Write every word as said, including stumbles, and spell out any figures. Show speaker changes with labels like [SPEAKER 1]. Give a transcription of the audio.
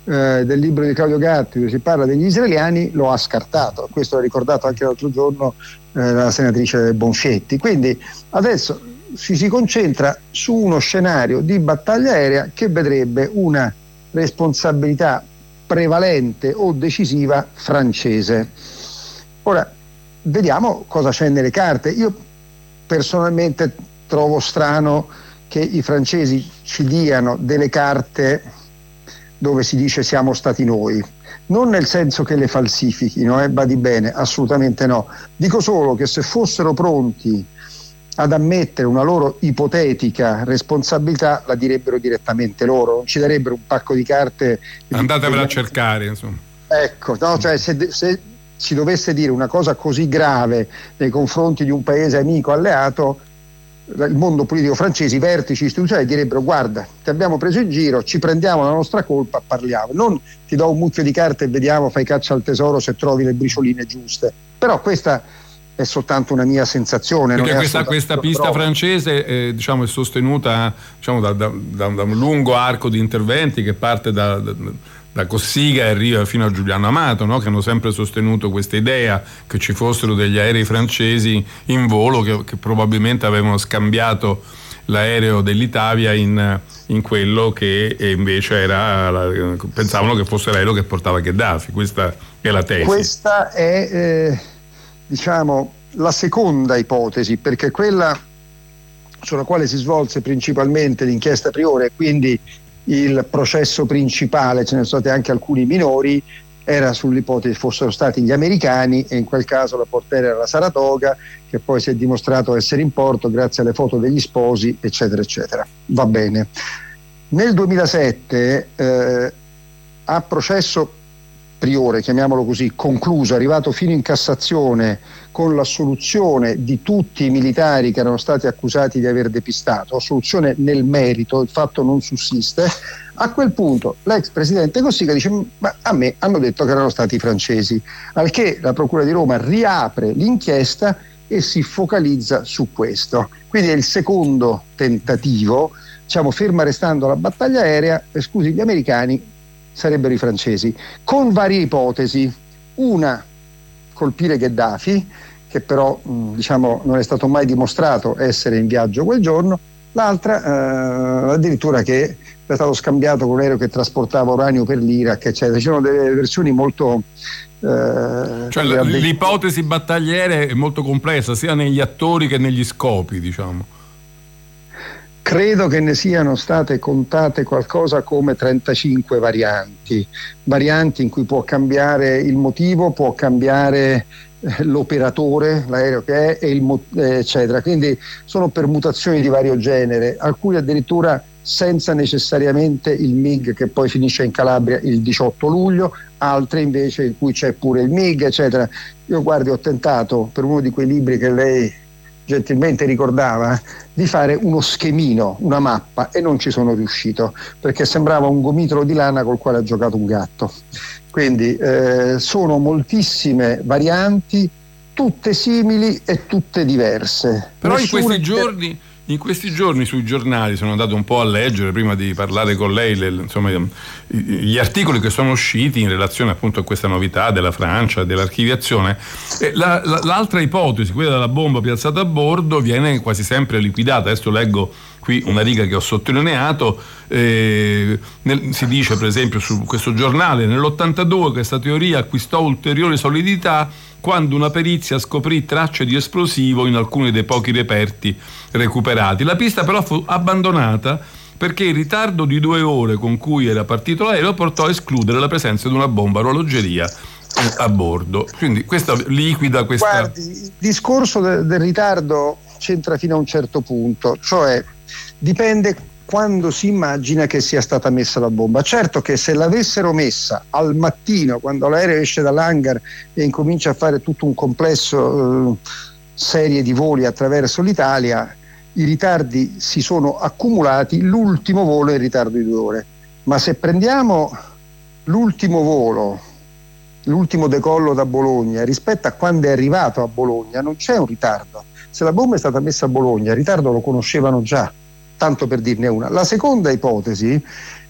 [SPEAKER 1] eh, del libro di Claudio Gatti, dove si parla degli israeliani, lo ha scartato. Questo l'ha ricordato anche l'altro giorno eh, la senatrice Bonfietti. Quindi adesso si si concentra su uno scenario di battaglia aerea che vedrebbe una responsabilità prevalente o decisiva francese. Ora vediamo cosa c'è nelle carte. Io personalmente trovo strano che i francesi ci diano delle carte dove si dice siamo stati noi, non nel senso che le falsifichino, eh, badi bene, assolutamente no. Dico solo che se fossero pronti ad ammettere una loro ipotetica responsabilità, la direbbero direttamente loro, non ci darebbero un pacco di carte.
[SPEAKER 2] Andatevela a cercare, insomma.
[SPEAKER 1] Ecco, no, cioè se, se si dovesse dire una cosa così grave nei confronti di un paese amico alleato, il mondo politico francese, i vertici istituzionali direbbero: guarda, ti abbiamo preso in giro, ci prendiamo la nostra colpa, parliamo. Non ti do un mucchio di carte e vediamo, fai caccia al tesoro se trovi le bricioline giuste. Però questa è soltanto una mia sensazione.
[SPEAKER 2] Perché
[SPEAKER 1] non
[SPEAKER 2] questa, questa pista prova. francese eh, diciamo, è sostenuta diciamo, da, da, da, da un lungo arco di interventi che parte da, da, da Cossiga e arriva fino a Giuliano Amato, no? Che hanno sempre sostenuto questa idea che ci fossero degli aerei francesi in volo che, che probabilmente avevano scambiato l'aereo dell'Italia in, in quello che invece era la, pensavano che fosse l'aereo che portava Gheddafi. Questa è la tesi.
[SPEAKER 1] Questa è eh, diciamo la seconda ipotesi, perché quella sulla quale si svolse principalmente l'inchiesta Priore, quindi il processo principale, ce ne sono stati anche alcuni minori, era sull'ipotesi fossero stati gli americani, e in quel caso la portiera era la Saratoga, che poi si è dimostrato essere in porto grazie alle foto degli sposi, eccetera eccetera. Va bene. Nel duemilasette eh, a processo Priore, chiamiamolo così, concluso, arrivato fino in Cassazione con l'assoluzione di tutti i militari che erano stati accusati di aver depistato, assoluzione nel merito, il fatto non sussiste. A quel punto l'ex presidente Cossiga dice: ma a me hanno detto che erano stati i francesi, al che la Procura di Roma riapre l'inchiesta e si focalizza su questo. Quindi è il secondo tentativo, diciamo, ferma restando la battaglia aerea, esclusi gli americani, sarebbero i francesi, con varie ipotesi. Una, colpire Gheddafi, che però mh, diciamo non è stato mai dimostrato essere in viaggio quel giorno. L'altra eh, addirittura che è stato scambiato con un aereo che trasportava uranio per l'Iraq, eccetera. Ci sono delle versioni molto eh,
[SPEAKER 2] cioè l'ipotesi battagliere è molto complessa sia negli attori che negli scopi, diciamo.
[SPEAKER 1] Credo che ne siano state contate qualcosa come trentacinque varianti, varianti in cui può cambiare il motivo, può cambiare eh, l'operatore, l'aereo che è, e il mo- eh, eccetera. Quindi sono permutazioni di vario genere, alcune addirittura senza necessariamente il M I G che poi finisce in Calabria il diciotto luglio, altre invece in cui c'è pure il M I G, eccetera. Io guardi, ho tentato per uno di quei libri che lei gentilmente ricordava di fare uno schemino, una mappa, e non ci sono riuscito perché sembrava un gomitolo di lana col quale ha giocato un gatto. Quindi eh, sono moltissime varianti, tutte simili e tutte diverse.
[SPEAKER 2] Però
[SPEAKER 1] Nessuna
[SPEAKER 2] in questi giorni In questi giorni sui giornali sono andato un po' a leggere prima di parlare con lei le, insomma, gli articoli che sono usciti in relazione appunto a questa novità della Francia, dell'archiviazione. E la, la, l'altra ipotesi, quella della bomba piazzata a bordo, viene quasi sempre liquidata. Adesso leggo qui una riga che ho sottolineato, eh, nel, si dice per esempio su questo giornale: nell'ottantadue questa teoria acquistò ulteriore solidità quando una perizia scoprì tracce di esplosivo in alcuni dei pochi reperti recuperati. La pista però fu abbandonata perché il ritardo di due ore con cui era partito l'aereo portò a escludere la presenza di una bomba a orologeria a bordo. Quindi questa liquida questa...
[SPEAKER 1] Guardi, il discorso de- del ritardo c'entra fino a un certo punto, cioè dipende quando si immagina che sia stata messa la bomba. Certo che se l'avessero messa al mattino, quando l'aereo esce dall'hangar e incomincia a fare tutto un complesso eh, serie di voli attraverso l'Italia, i ritardi si sono accumulati, l'ultimo volo è in ritardo di due ore. Ma se prendiamo l'ultimo volo, l'ultimo decollo da Bologna rispetto a quando è arrivato a Bologna, non c'è un ritardo. Se la bomba è stata messa a Bologna, il ritardo lo conoscevano già, tanto per dirne una. La seconda ipotesi